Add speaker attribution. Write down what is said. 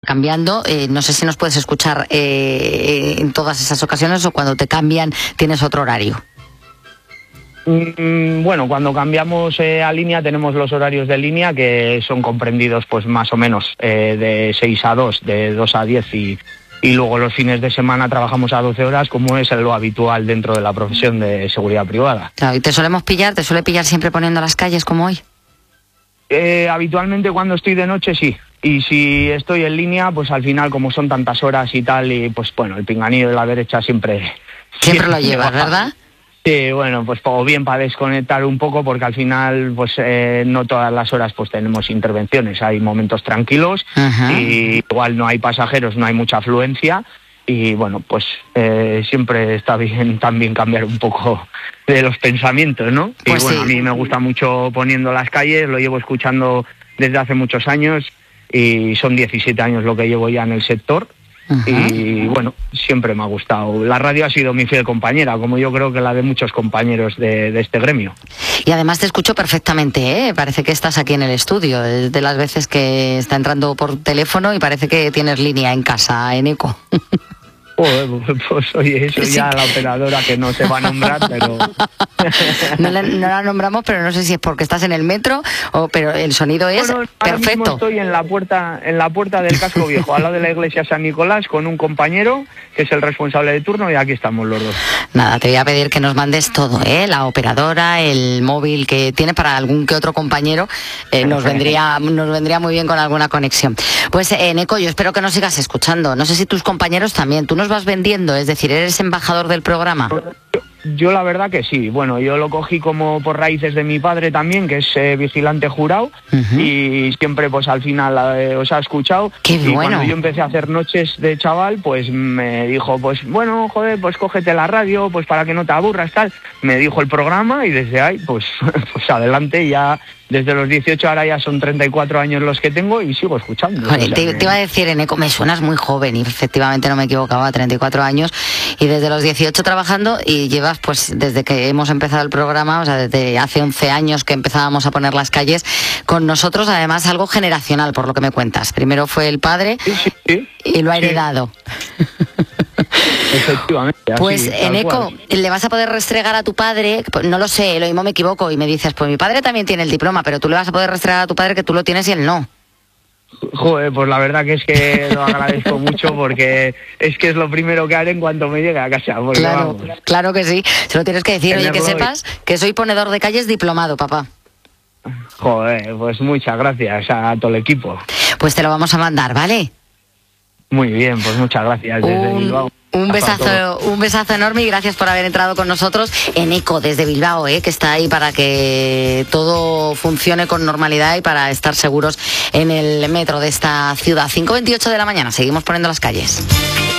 Speaker 1: cambiando. No sé si nos puedes escuchar en todas esas ocasiones o cuando te cambian tienes otro horario.
Speaker 2: Bueno, cuando cambiamos a línea tenemos los horarios de línea que son comprendidos pues más o menos de 6 a 2, de 2 a 10 y luego los fines de semana trabajamos a 12 horas como es lo habitual dentro de la profesión de seguridad privada.
Speaker 1: Claro, ¿y te suele pillar siempre poniendo las calles como hoy?
Speaker 2: Habitualmente cuando estoy de noche sí, y si estoy en línea pues al final como son tantas horas y tal y pues bueno, el pinganillo de la derecha siempre
Speaker 1: lo llevas, ¿verdad?
Speaker 2: Sí, bueno, pues o bien para desconectar un poco porque al final pues no todas las horas pues tenemos intervenciones, hay momentos tranquilos. Ajá. Y igual no hay pasajeros, no hay mucha afluencia y bueno, pues siempre está bien también cambiar un poco de los pensamientos, ¿no? Pues y bueno, sí. A mí me gusta mucho poniendo las calles, lo llevo escuchando desde hace muchos años y son 17 años lo que llevo ya en el sector. Ajá. Y bueno, siempre me ha gustado. La radio ha sido mi fiel compañera, como yo creo que la de muchos compañeros de este gremio.
Speaker 1: Y además te escucho perfectamente, ¿eh? Parece que estás aquí en el estudio, es de las veces que está entrando por teléfono y parece que tienes línea en casa, en ECO.
Speaker 2: Pues oye, eso sí. Ya la operadora que no se va a nombrar, pero...
Speaker 1: No la nombramos, pero no sé si es porque estás en el metro, pero el sonido es perfecto.
Speaker 2: Ahora mismo estoy en la puerta del casco viejo, al lado de la iglesia San Nicolás, con un compañero que es el responsable de turno y aquí estamos los dos.
Speaker 1: Nada, te voy a pedir que nos mandes todo, la operadora, el móvil que tiene para algún que otro compañero, nos vendría muy bien con alguna conexión. Pues Eneco, yo espero que nos sigas escuchando. No sé si tus compañeros también. ¿Tú nos vas vendiendo? Es decir, ¿eres embajador del programa?
Speaker 2: Yo la verdad que sí. Bueno, yo lo cogí como por raíces de mi padre también, que es vigilante jurado, y siempre pues al final os ha escuchado.
Speaker 1: ¡Qué bueno!
Speaker 2: Y cuando yo empecé a hacer noches de chaval, pues me dijo, pues bueno, joder, pues cógete la radio, pues para que no te aburras, tal. Me dijo el programa y desde ahí, pues adelante ya... Desde los 18 ahora ya son 34 años los que tengo y sigo escuchando.
Speaker 1: Joder, te iba a decir, Eneco, me suenas muy joven y efectivamente no me equivocaba, 34 años y desde los 18 trabajando y llevas pues desde que hemos empezado el programa, o sea, desde hace 11 años que empezábamos a poner las calles con nosotros, además algo generacional por lo que me cuentas. Primero fue el padre y lo ha heredado.
Speaker 2: Efectivamente.
Speaker 1: Pues Eneco, ¿le vas a poder restregar a tu padre? No lo sé, lo mismo me equivoco y me dices, pues mi padre también tiene el diploma, pero tú le vas a poder restregar a tu padre que tú lo tienes y él no.
Speaker 2: Joder, pues la verdad que es que lo agradezco mucho porque es que es lo primero que haré en cuanto me llegue a casa.
Speaker 1: Claro que sí, se lo tienes que decir. Oye, que sepas que soy ponedor de calles diplomado, papá.
Speaker 2: Joder, pues muchas gracias a todo el equipo.
Speaker 1: Pues te lo vamos a mandar, ¿vale?
Speaker 2: Muy bien, pues muchas gracias desde Bilbao.
Speaker 1: Un besazo enorme y gracias por haber entrado con nosotros en ECO desde Bilbao, que está ahí para que todo funcione con normalidad y para estar seguros en el metro de esta ciudad. 5:28 de la mañana, seguimos poniendo las calles.